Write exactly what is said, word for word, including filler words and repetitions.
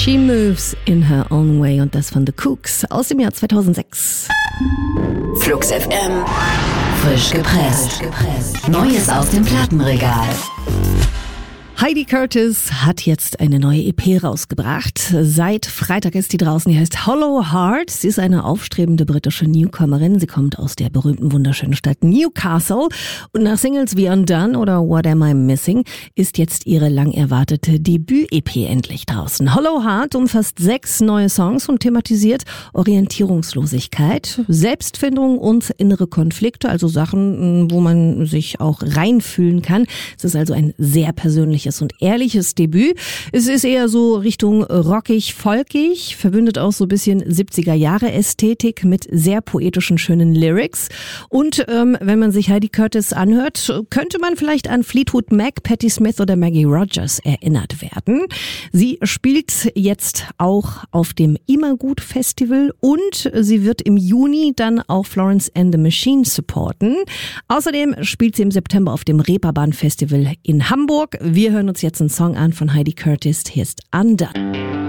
She Moves in Her Own Way und das von The Kooks aus dem Jahr zweitausendsechs. Flux F M, frisch gepresst. Neues aus dem Plattenregal. Heidi Curtis hat jetzt eine neue E P rausgebracht. Seit Freitag ist die draußen. Die heißt Hollow Heart. Sie ist eine aufstrebende britische Newcomerin. Sie kommt aus der berühmten, wunderschönen Stadt Newcastle. Und nach Singles wie Undone oder What Am I Missing ist jetzt ihre lang erwartete Debüt-E P endlich draußen. Hollow Heart umfasst sechs neue Songs und thematisiert Orientierungslosigkeit, Selbstfindung und innere Konflikte, also Sachen, wo man sich auch reinfühlen kann. Es ist also ein sehr persönliches und ehrliches Debüt. Es ist eher so Richtung rockig, folkig, verbindet auch so ein bisschen siebziger-Jahre-Ästhetik mit sehr poetischen, schönen Lyrics. Und ähm, wenn man sich Heidi Curtis anhört, könnte man vielleicht an Fleetwood Mac, Patti Smith oder Maggie Rogers erinnert werden. Sie spielt jetzt auch auf dem Immergut Festival und sie wird im Juni dann auch Florence and the Machine supporten. Außerdem spielt sie im September auf dem Reeperbahn Festival in Hamburg. Wir hören uns jetzt einen Song an von Heidi Curtis. Hier ist Undone.